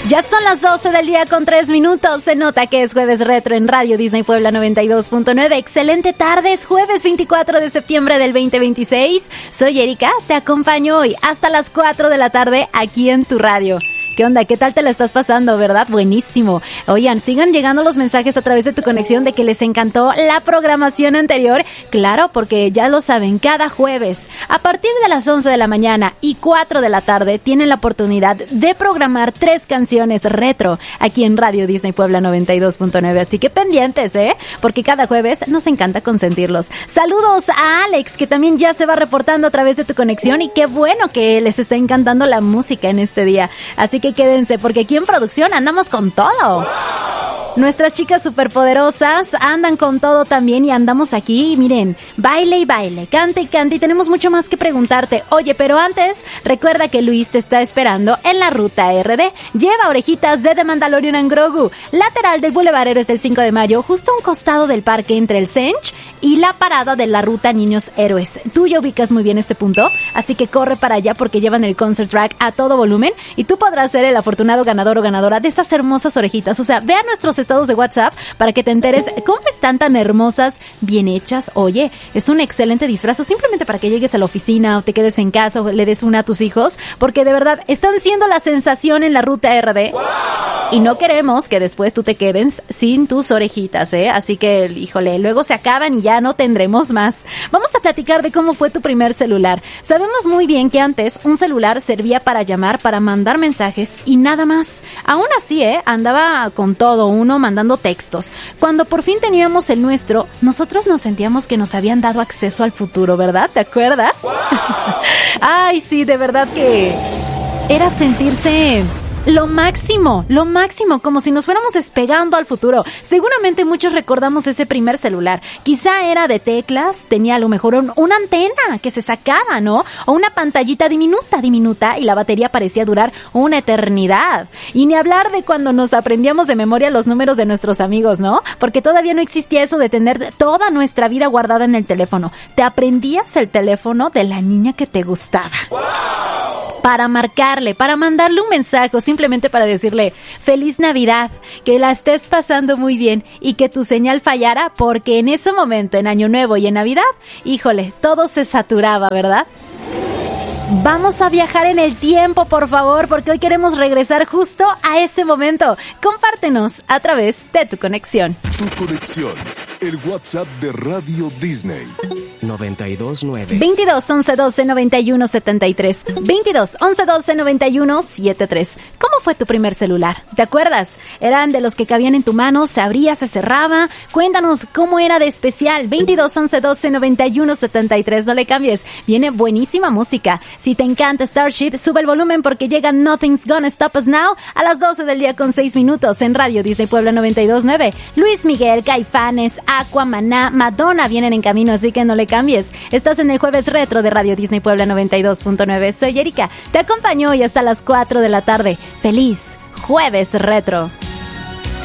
Ya son las 12 del día con 3 minutos. Se nota que es jueves retro en Radio Disney Puebla 92.9. Excelente tarde, es jueves 24 de septiembre del 2026. Soy Erika, te acompaño hoy hasta las 4 de la tarde aquí en tu radio. ¿Qué onda? ¿Qué tal te la estás pasando, verdad? Buenísimo. Oigan, sigan llegando los mensajes a través de tu conexión de que les encantó la programación anterior. Claro, porque ya lo saben, cada jueves, a partir de las 11 de la mañana y 4 de la tarde, tienen la oportunidad de programar 3 canciones retro aquí en Radio Disney Puebla 92.9. Así que pendientes, porque cada jueves nos encanta consentirlos. Saludos a Alex, que también ya se va reportando a través de tu conexión, y qué bueno que les está encantando la música en este día. Así que quédense, porque aquí en producción andamos con todo. Nuestras chicas superpoderosas andan con todo también, y andamos aquí, miren, baile y baile, cante y cante, y tenemos mucho más que preguntarte. Oye, pero antes, recuerda que Luis te está esperando en la Ruta RD. Lleva orejitas de The Mandalorian and Grogu, lateral del Boulevard Héroes del 5 de Mayo, justo a un costado del parque entre el Sench y la parada de la Ruta Niños Héroes. Tú ya ubicas muy bien este punto, así que corre para allá porque llevan el concert track a todo volumen y tú podrás ser el afortunado ganador o ganadora de estas hermosas orejitas. O sea, ve a nuestros estados de WhatsApp para que te enteres cómo están tan hermosas, bien hechas. Oye, es un excelente disfraz, o simplemente para que llegues a la oficina o te quedes en casa o le des una a tus hijos, porque de verdad están siendo la sensación en la Ruta RD. ¡Wow! Y no queremos que después tú te quedes sin tus orejitas, Así que, híjole, luego se acaban y ya no tendremos más. Vamos a platicar de cómo fue tu primer celular. Sabemos muy bien que antes un celular servía para llamar, para mandar mensajes y nada más. Aún así, andaba con todo uno mandando textos. Cuando por fin teníamos el nuestro, nosotros nos sentíamos que nos habían dado acceso al futuro, ¿verdad? ¿Te acuerdas? ¡Wow! Ay, sí, de verdad que era sentirse lo máximo, como si nos fuéramos despegando al futuro. Seguramente muchos recordamos ese primer celular. Quizá era de teclas, tenía a lo mejor una antena que se sacaba, ¿no? O una pantallita diminuta, y la batería parecía durar una eternidad. Y ni hablar de cuando nos aprendíamos de memoria los números de nuestros amigos, ¿no? Porque todavía no existía eso de tener toda nuestra vida guardada en el teléfono. Te aprendías el teléfono de la niña que te gustaba. ¡Wow! Para marcarle, para mandarle un mensaje, o simplemente para decirle feliz Navidad, que la estés pasando muy bien y que tu señal fallara, porque en ese momento, en Año Nuevo y en Navidad, híjole, todo se saturaba, ¿verdad? Vamos a viajar en el tiempo, por favor, porque hoy queremos regresar justo a ese momento. Compártenos a través de tu conexión. Tu conexión, el WhatsApp de Radio Disney. 92.9 22 11 12 91 73 22 11 12 91 73. ¿Cómo fue tu primer celular? ¿Te acuerdas? ¿Eran de los que cabían en tu mano? ¿Se abría, se cerraba? Cuéntanos cómo era de especial. 22 11 12 91 73. No le cambies. Viene buenísima música. Si te encanta Starship, sube el volumen porque llega Nothing's Gonna Stop Us Now a las 12 del día con 6 minutos en Radio Disney Puebla 92.9. Luis Miguel, Caifanes, Aqua, Maná, Madonna vienen en camino, así que no le cambies. Estás en el jueves retro de Radio Disney Puebla 92.9. Soy Erika, te acompaño hoy hasta las 4 de la tarde. ¡Feliz jueves retro!